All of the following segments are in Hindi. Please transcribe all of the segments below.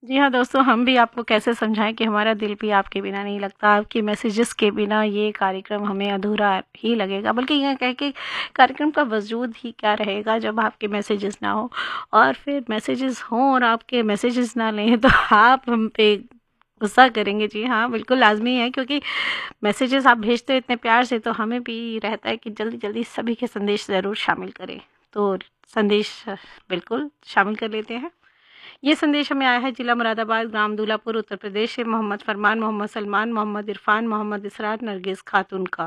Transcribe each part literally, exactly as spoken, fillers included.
जी हाँ दोस्तों, हम भी आपको कैसे समझाएं कि हमारा दिल भी आपके बिना नहीं लगता। आपके मैसेजेस के बिना ये कार्यक्रम हमें अधूरा ही लगेगा, बल्कि ये कह के कार्यक्रम का वजूद ही क्या रहेगा जब आपके मैसेजेस ना हो। और फिर मैसेजेस हों और आपके मैसेजेस ना लें तो आप हम पे गुस्सा करेंगे। जी हाँ, बिल्कुल लाजमी है, क्योंकि मैसेजेस आप भेजते हो इतने प्यार से, तो हमें भी रहता है कि जल्दी जल्दी सभी के संदेश ज़रूर शामिल करें। तो संदेश बिल्कुल शामिल कर लेते हैं। ये संदेश हमें आया है जिला मुरादाबाद, ग्राम दूलापुर, उत्तर प्रदेश से मोहम्मद फरमान, मोहम्मद सलमान, मोहम्मद इरफान, मोहम्मद इसरार, नरगिस खातून का।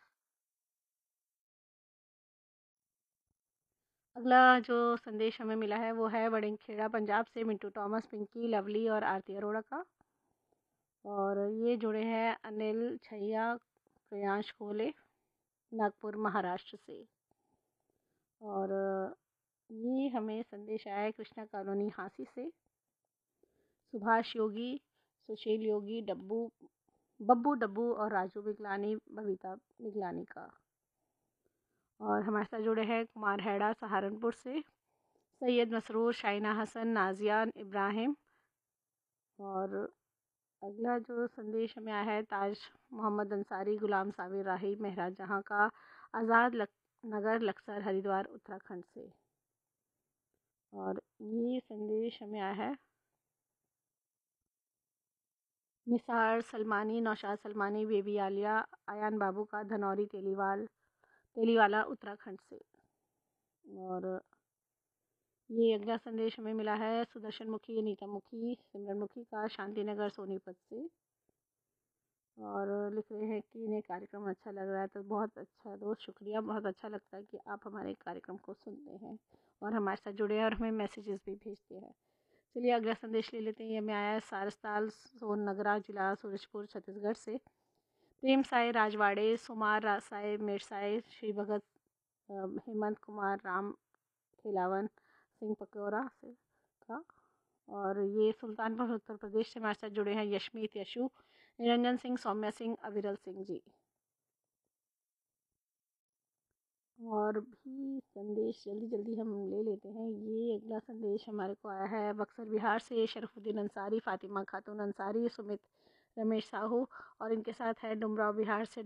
अगला जो संदेश हमें मिला है वो है बड़िंगखेड़ा पंजाब से मिंटू टॉमस, पिंकी, लवली और आरती अरोड़ा का। और ये जुड़े हैं अनिल छैया, प्रियांश कोले, नागपुर महाराष्ट्र से। और ये हमें संदेश आया है कृष्णा कॉलोनी हांसी से, सुभाष योगी, सुशील योगी, डब्बू बब्बू डब्बू और राजू मिगलानी, बबीता मिगलानी का। और हमारे साथ जुड़े हैं कुमार हैड़ा सहारनपुर से, सैयद मसरूर, शाइना हसन, नाजियान इब्राहिम। और अगला जो संदेश हमें आया है ताज मोहम्मद अंसारी, गुलाम साबिर राही, महराज जहाँ का, आज़ाद लक, नगर लक्सर, हरिद्वार, उत्तराखंड से। और ये संदेश हमें आया है निसार सलमानी, नौशाद सलमानी, बेबी आलिया, आयान बाबू का, धनौरी तेलीवाल तेलीवाला, उत्तराखंड से। और ये अगला संदेश हमें मिला है सुदर्शन मुखी, अनीता मुखी, सिमरन मुखी का, शांति नगर सोनीपत से। और लिख रहे हैं कि इन्हें कार्यक्रम अच्छा लग रहा है। तो बहुत अच्छा दोस्त, शुक्रिया। बहुत अच्छा लगता है कि आप हमारे कार्यक्रम को सुनते हैं और हमारे साथ जुड़े हैं और हमें मैसेजेस भी भेजते हैं। चलिए अगला संदेश ले लेते हैं। ये हमें आया है सारस्ताल, सोन नगरा, जिला सूरजपुर, छत्तीसगढ़ से। प्रेम साय राजवाड़े, सुमार रासाय, मिरसाय, श्री भगत, हेमंत कुमार, राम खिलावन सिंह पकौरा से का। और ये सुल्तानपुर उत्तर प्रदेश से हमारे साथ जुड़े हैं यशमीत यशु, निरंजन सिंह, सौम्या सिंह, अविरल सिंह जी। और भी संदेश जल्दी जल्दी हम ले लेते हैं। ये अगला संदेश हमारे को आया है बक्सर बिहार से, शरफुद्दीन अंसारी, फातिमा खातून अंसारी, सुमित रमेश साहू। और इनके साथ है डुमराव बिहार से